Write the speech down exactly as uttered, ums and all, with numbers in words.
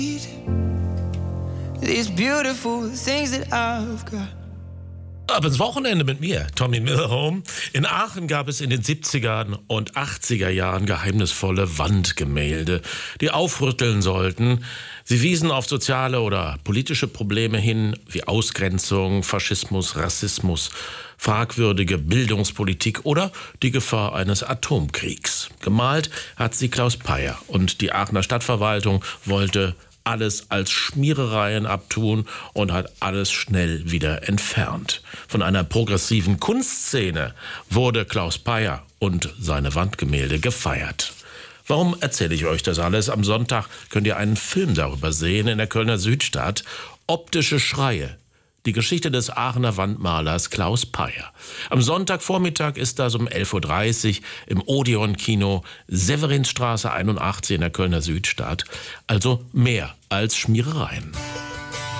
These beautiful things that I've got. Ab ins Wochenende mit mir, Tommy Milhome. In Aachen gab es in den siebziger und achtziger Jahren geheimnisvolle Wandgemälde, die aufrütteln sollten. Sie wiesen auf soziale oder politische Probleme hin, wie Ausgrenzung, Faschismus, Rassismus, fragwürdige Bildungspolitik oder die Gefahr eines Atomkriegs. Gemalt hat sie Klaus Peyer, und die Aachener Stadtverwaltung wollte alles als Schmierereien abtun und hat alles schnell wieder entfernt. Von einer progressiven Kunstszene wurde Klaus Peyer und seine Wandgemälde gefeiert. Warum erzähle ich euch das alles? Am Sonntag könnt ihr einen Film darüber sehen in der Kölner Südstadt. Optische Schreie. Die Geschichte des Aachener Wandmalers Klaus Peyer. Am Sonntagvormittag ist das um elf Uhr dreißig im Odeon-Kino, Severinsstraße einundachtzig in der Kölner Südstadt. Also mehr als Schmierereien.